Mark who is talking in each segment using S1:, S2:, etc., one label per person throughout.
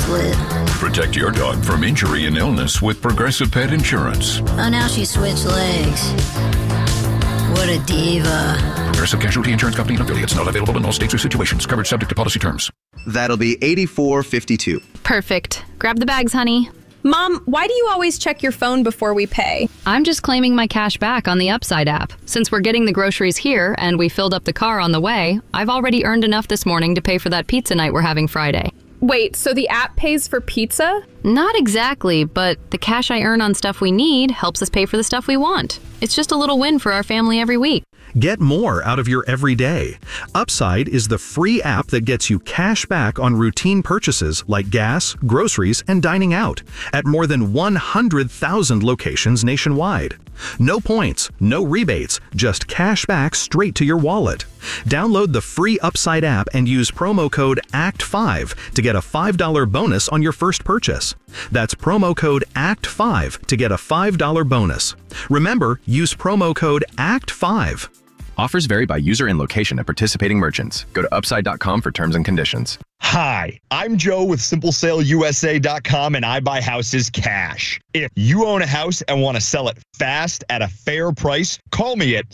S1: split.
S2: Protect your dog from injury and illness with Progressive Pet Insurance.
S1: Oh, now she switched legs. What a diva.
S2: Progressive Casualty Insurance Company and affiliates. Not available in all states or situations. Coverage subject to policy terms.
S3: That'll be $84.52.
S4: Perfect. Grab the bags, honey.
S5: Mom, why do you always check your phone before we pay?
S4: I'm just claiming my cash back on the Upside app. Since we're getting the groceries here and we filled up the car on the way, I've already earned enough this morning to pay for that pizza night we're having Friday.
S5: Wait, so the app pays for pizza?
S4: Not exactly, but the cash I earn on stuff we need helps us pay for the stuff we want. It's just a little win for our family every week.
S6: Get more out of your everyday. Upside is the free app that gets you cash back on routine purchases like gas, groceries, and dining out at more than 100,000 locations nationwide. No points, no rebates, just cash back straight to your wallet. Download the free Upside app and use promo code ACT5 to get a $5 bonus on your first purchase. That's promo code ACT5 to get a $5 bonus. Remember, use promo code ACT5.
S7: Offers vary by user and location at participating merchants. Go to upside.com for terms and conditions.
S8: Hi, I'm Joe with SimpleSaleUSA.com, and I buy houses cash. If you own a house and want to sell it fast at a fair price, call me at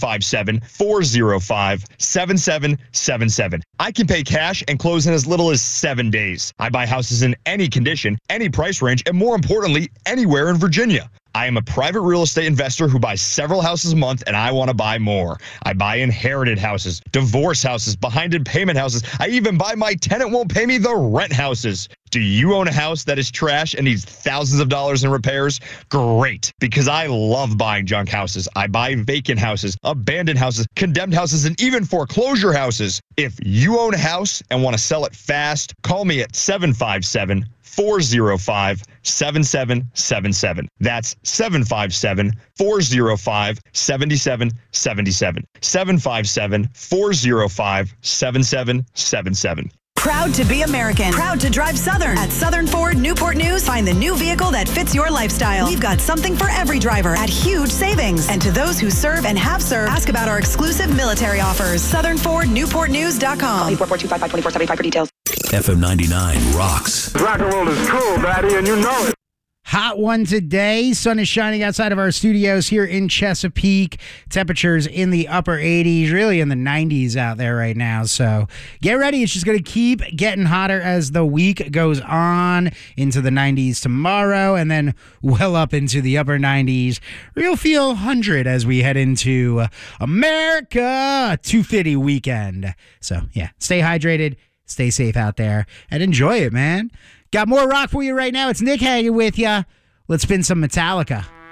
S8: 757-405-7777. I can pay cash and close in as little as 7 days. I buy houses in any condition, any price range, and more importantly, anywhere in Virginia. I am a private real estate investor who buys several houses a month, and I want to buy more. I buy inherited houses, divorce houses, behind in payment houses. I even buy my tenant won't pay me the rent houses. Do you own a house that is trash and needs thousands of dollars in repairs? Great, because I love buying junk houses. I buy vacant houses, abandoned houses, condemned houses, and even foreclosure houses. If you own a house and want to sell it fast, call me at 757-405-7777. That's 757-405-7777. 757-405-7777.
S9: Proud to be American. Proud to drive Southern. At Southern Ford Newport News, find the new vehicle that fits your lifestyle. We've got something for every driver at huge savings. And to those who serve and have served, ask about our exclusive military offers. SouthernFordNewportNews.com. Call 844-255-2475 for details.
S10: FM 99 rocks.
S11: Rock and roll is cool, Daddy, and you know it.
S12: Hot one today. Sun is shining outside of our studios here in Chesapeake. Temperatures in the upper 80s, really in the 90s out there right now. So get ready. It's just going to keep getting hotter as the week goes on, into the 90s tomorrow, and then well up into the upper 90s. We'll feel 100 as we head into America 250 weekend. So yeah, stay hydrated, stay safe out there, and enjoy it, man. Got more rock for you right now. It's Nick hanging with you. Let's spin some Metallica.